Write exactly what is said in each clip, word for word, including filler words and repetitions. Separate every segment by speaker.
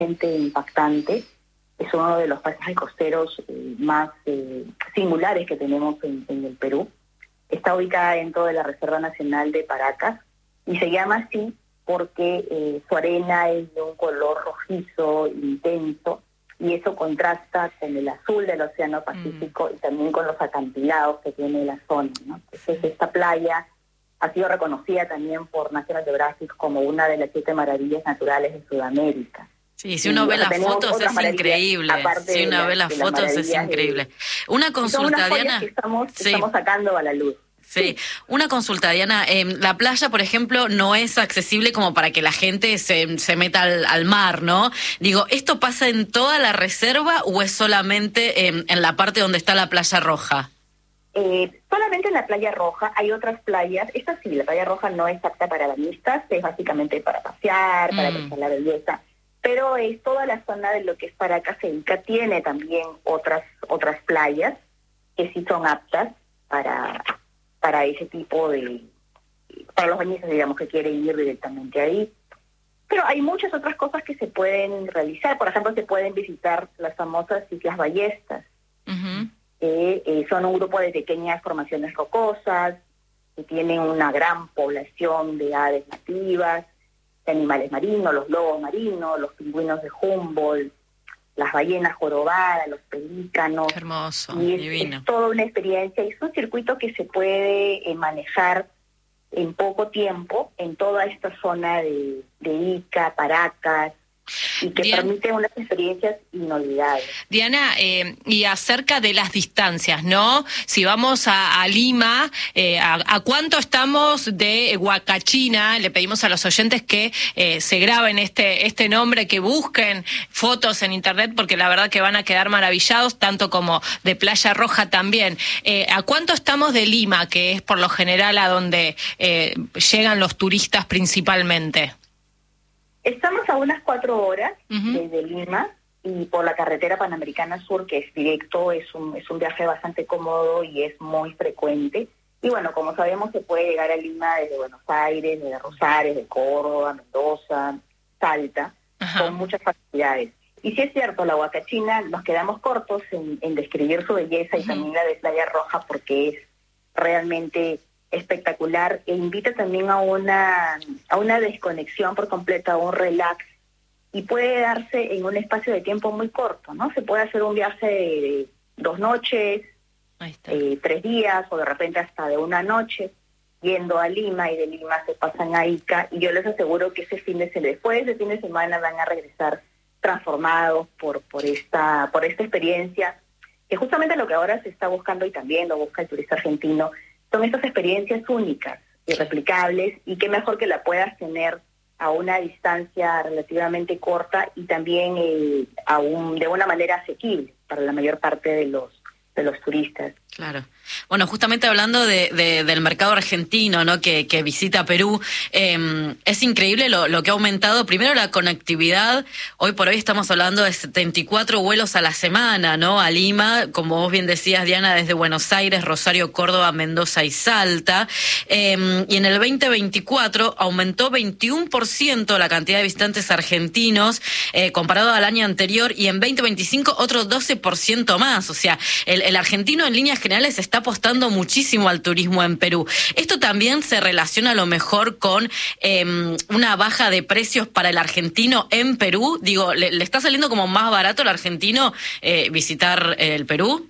Speaker 1: impactante. Es uno de los paisajes costeros eh, más eh, singulares que tenemos en, en el Perú. Está ubicada dentro de la Reserva Nacional de Paracas y se llama así porque eh, su arena es de un color rojizo, intenso, y eso contrasta con el azul del Océano Pacífico mm. y también con los acantilados que tiene la zona, ¿no? Entonces esta playa ha sido reconocida también por National Geographic como una de las siete maravillas naturales de Sudamérica.
Speaker 2: Sí, si uno y, ve las fotos es increíble. Si uno la, ve las fotos es increíble. De, una consulta, Diana.
Speaker 1: Que estamos, sí. estamos sacando a la luz.
Speaker 2: Sí, una consulta, Diana. Eh, la playa, por ejemplo, no es accesible como para que la gente se, se meta al, al mar, ¿no? Digo, ¿esto pasa en toda la reserva o es solamente eh, en la parte donde está la Playa Roja?
Speaker 1: Eh, solamente en la Playa Roja. Hay otras playas. Esta sí, la Playa Roja no es apta para bañistas, es básicamente para pasear, para mm. apreciar la belleza. Pero es toda la zona de lo que es Paracas e Ica, tiene también otras otras playas que sí son aptas para, para ese tipo de... para los bañistas, digamos, que quieren ir directamente ahí. Pero hay muchas otras cosas que se pueden realizar. Por ejemplo, se pueden visitar las famosas Islas Ballestas, uh-huh. que eh, son un grupo de pequeñas formaciones rocosas, que tienen una gran población de aves nativas, de animales marinos, los lobos marinos, los pingüinos de Humboldt, las ballenas jorobadas, los pelícanos.
Speaker 2: Qué hermoso,
Speaker 1: y es,
Speaker 2: divino.
Speaker 1: Es toda una experiencia, y es un circuito que se puede eh, manejar en poco tiempo en toda esta zona de, de Ica, Paracas, y que Diana, permite unas experiencias inolvidables.
Speaker 3: Diana, eh, y acerca de las distancias, ¿no? Si vamos a, a Lima, eh, a, ¿a cuánto estamos de Huacachina? Le pedimos a los oyentes que eh, se graben este este nombre, que busquen fotos en internet, porque la verdad que van a quedar maravillados, tanto como de Playa Roja también. Eh, ¿A cuánto estamos de Lima, que es por lo general a donde eh, llegan los turistas principalmente?
Speaker 1: Estamos a unas cuatro horas uh-huh. desde Lima, y por la carretera Panamericana Sur, que es directo, es un es un viaje bastante cómodo y es muy frecuente. Y bueno, como sabemos, se puede llegar a Lima desde Buenos Aires, desde Rosario, de Córdoba, Mendoza, Salta, uh-huh. con muchas facilidades. Y sí es cierto, la Huacachina, nos quedamos cortos en, en describir su belleza uh-huh. y también la de Playa Roja, porque es realmente espectacular, e invita también a una a una desconexión por completo, a un relax, y puede darse en un espacio de tiempo muy corto, ¿no? Se puede hacer un viaje de dos noches, eh, tres días, o de repente hasta de una noche, yendo a Lima, y de Lima se pasan a Ica, y yo les aseguro que ese fin de semana, después de ese fin de semana, van a regresar transformados por por esta por esta experiencia, que justamente lo que ahora se está buscando, y también lo busca el turista argentino, son estas experiencias únicas, irreplicables, y qué mejor que la puedas tener a una distancia relativamente corta y también eh, a un, de una manera asequible para la mayor parte de los de los turistas.
Speaker 2: Claro. Bueno, justamente hablando de, de, del mercado argentino, ¿no? Que, que visita Perú, eh, es increíble lo, lo que ha aumentado. Primero, la conectividad. Hoy por hoy estamos hablando de setenta y cuatro vuelos a la semana, ¿no? A Lima, como vos bien decías, Diana, desde Buenos Aires, Rosario, Córdoba, Mendoza y Salta. Eh, y en el veinte veinticuatro aumentó veintiuno por ciento la cantidad de visitantes argentinos eh, comparado al año anterior, y en veinte veinticinco otro doce por ciento más. O sea, el, el argentino en líneas generales está apostando muchísimo al turismo en Perú. Esto también se relaciona a lo mejor con eh, una baja de precios para el argentino en Perú. Digo, ¿le, le está saliendo como más barato al argentino eh, visitar el Perú?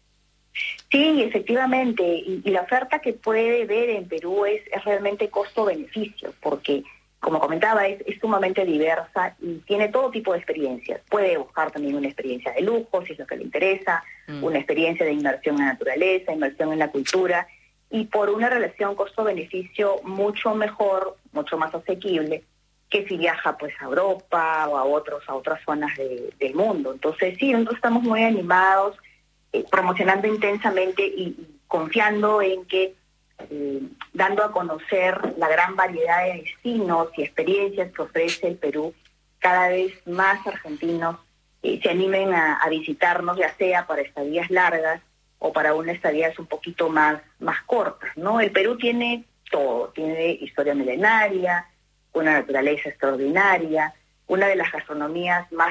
Speaker 1: Sí, efectivamente, y, y la oferta que puede ver en Perú es, es realmente costo-beneficio, porque, como comentaba, es, es sumamente diversa y tiene todo tipo de experiencias. Puede buscar también una experiencia de lujo, si es lo que le interesa, mm. una experiencia de inmersión en la naturaleza, inmersión en la cultura, y por una relación costo-beneficio mucho mejor, mucho más asequible, que si viaja pues a Europa o a otros a otras zonas de, del mundo. Entonces sí, nosotros estamos muy animados, eh, promocionando intensamente y, y confiando en que Eh, dando a conocer la gran variedad de destinos y experiencias que ofrece el Perú, cada vez más argentinos eh, se animen a, a visitarnos, ya sea para estadías largas o para unas estadías un poquito más, más cortas, ¿no? El Perú tiene todo, tiene historia milenaria, una naturaleza extraordinaria, una de las gastronomías más